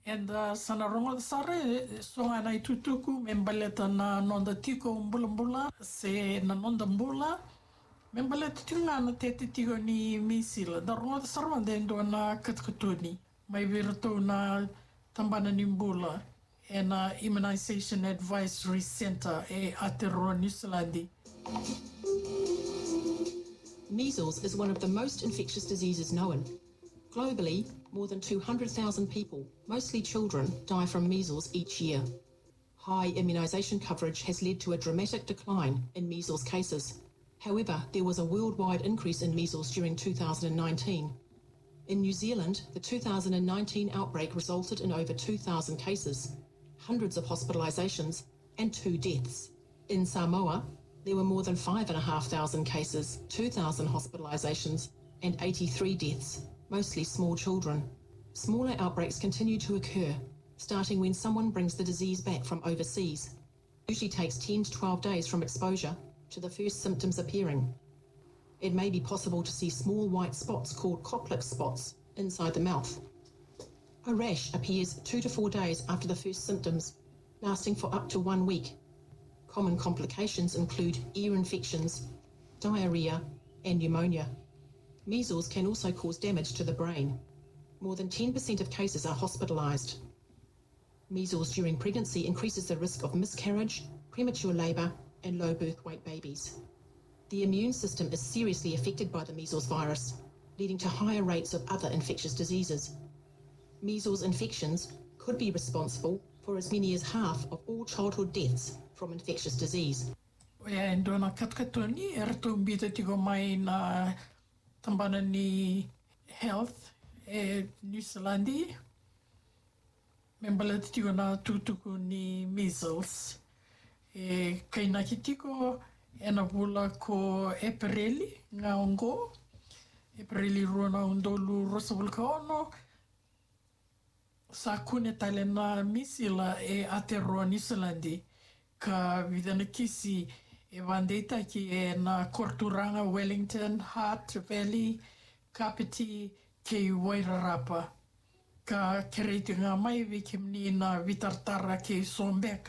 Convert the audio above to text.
And sana rongo sare songa na itutuku membaleta na nonda tiko mbula se na nonda mbula membaleta tinga na tete tiko ni misila da rongo sarwa dendo na katkatuni mai virto na tambana ni mbula e na Immunization Advisory Center e Aotearoa New Zealand. Measles is one of the most infectious diseases known. Globally, more than 200,000 people, mostly children, die from measles each year. High immunisation coverage has led to a dramatic decline in measles cases. However, there was a worldwide increase in measles during 2019. In New Zealand, the 2019 outbreak resulted in over 2,000 cases, hundreds of hospitalisations, and 2 deaths. In Samoa, there were more than 5,500 cases, 2,000 hospitalisations, and 83 deaths, mostly small children. Smaller outbreaks continue to occur, starting when someone brings the disease back from overseas. It usually takes 10 to 12 days from exposure to the first symptoms appearing. It may be possible to see small white spots called Koplik spots inside the mouth. A rash appears 2 to 4 days after the first symptoms, lasting for up to 1 week. Common complications include ear infections, diarrhea, and pneumonia. Measles can also cause damage to the brain. More than 10% of cases are hospitalised. Measles during pregnancy increases the risk of miscarriage, premature labour, and low birth weight babies. The immune system is seriously affected by the measles virus, leading to higher rates of other infectious diseases. Measles infections could be responsible for as many as half of all childhood deaths from infectious disease. E ndona katkatoni erto mbita tiko mai na tambana ni health e New Zealand membalata tiko na tutuku ni measles e kaina ki tiko e na vula ko Epereli nga ongo Epereli ruana undolu rosa vulka ono sa kune tale na misila e Aotearoa New Zealand ka vidana kisi e vandeita ki e na Korturanga, Wellington, Hart Valley, Kapiti, ke Wairarapa. Ka kereitinga mai vi kimni na vitartara ke Sombeka.